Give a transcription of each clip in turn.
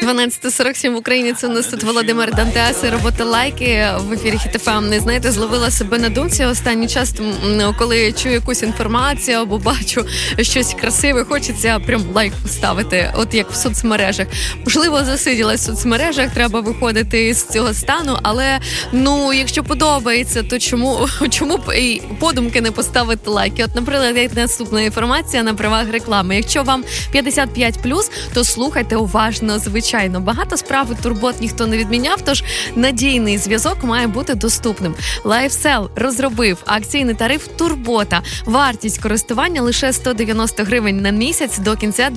12:47 в Україні. Це у нас тут Володимир Дантес і робота лайки в ефірі Хіт ФМ. Не знаєте, зловила себе на думці останній час, коли я чую якусь інформацію або бачу щось красиве, хочеться прям лайк поставити, от як в соцмережах. Можливо, засиділась в соцмережах, треба виходити з цього стану, але, якщо подобається, то чому б і подумки не поставити лайки? От, наприклад, як наступна інформація на правах реклами. Якщо вам 55+, то слухайте уважно, звичайно. Багато справ і турбот ніхто не відміняв, тож надійний зв'язок має бути доступним. LifeSell розробив акційний тариф «Турбота». Вартість користування лише 190 гривень на місяць до кінця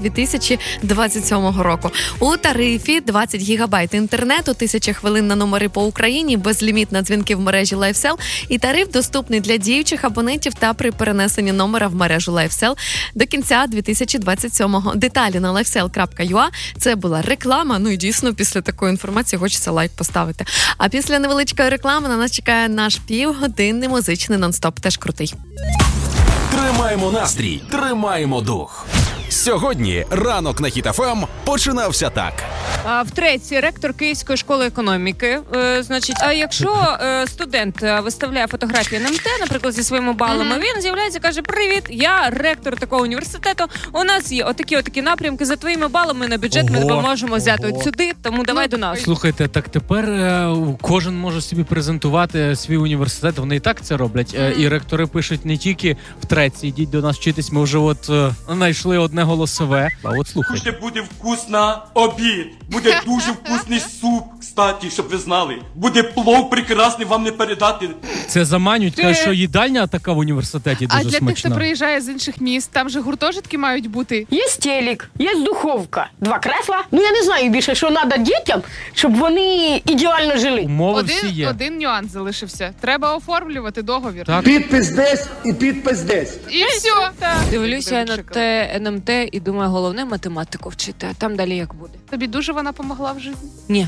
2027 року. У тарифі 20 гігабайт інтернету, 1000 хвилин на номери по Україні, безліміт на дзвінки в мережі LifeSell. І тариф доступний для діючих абонентів та при перенесенні номера в мережу LifeSell до кінця 2027-го. Деталі на lifesell.ua. Це була реклама. І дійсно, після такої інформації хочеться лайк поставити. А після невеличкої реклами на нас чекає наш півгодинний музичний нон-стоп. Теж крутий. Тримаємо настрій, тримаємо дух. Сьогодні ранок на Хіт ФМ починався так. Втретє, ректор Київської школи економіки. А якщо студент виставляє фотографії НМТ, наприклад, зі своїми балами, він з'являється і каже: «Привіт, я ректор такого університету, у нас є отакі напрямки, за твоїми балами на бюджет ми тебе можемо взяти от сюди, тому давай до нас». Слухайте, так тепер кожен може собі презентувати свій університет, вони і так це роблять. І ректори пишуть не тільки втретє, йдіть до нас вчитись, ми вже знайшли одне голосове. А от слухайте. Дуже буде вкусно обід. Буде дуже вкусний суп, кстати, щоб ви знали. Буде плов прекрасний, вам не передати. Це заманюють, кажуть, що їдальня така в університеті дуже смачна. А для тих, хто приїжджає з інших міст, там же гуртожитки мають бути. Є телек, є духовка, 2 кресла. Я не знаю більше, що треба дітям, щоб вони ідеально жили. Умови всі є. Один нюанс залишився. Треба оформлювати договір. Так. Підпис десь і підпис десь. І все. Дивлюся на те НМТ і думаю, головне математику вчити, а там далі як буде. Тобі дуже вона помогла в житті? Ні.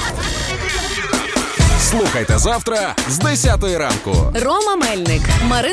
Слухайте завтра з 10 ранку. Рома Мельник, Марина